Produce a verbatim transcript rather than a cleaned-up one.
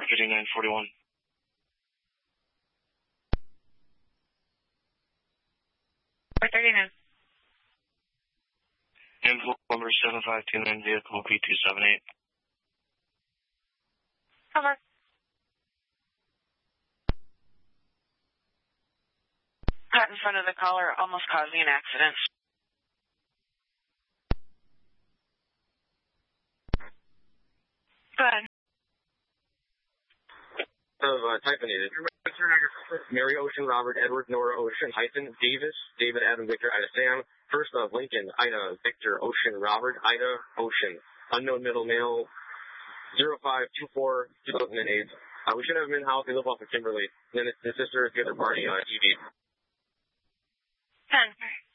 fifty-nine forty-one. four thirty-nine. Envelope number seven five two nine, vehicle P two seven eight. Over. Caught in front of the caller, almost causing an accident. Go ahead. Of uh, typinated. Mary Ocean, Robert, Edward, Nora Ocean, hyphen, Davis, David, Adam, Victor, Ida, Sam. First of Lincoln, Ida, Victor, Ocean, Robert, Ida, Ocean. Unknown middle male, zero five two four two thousand eight. Uh, we should have him in house. We live off of Kimberly. And then his sister is the other party, uh, Evie. ten.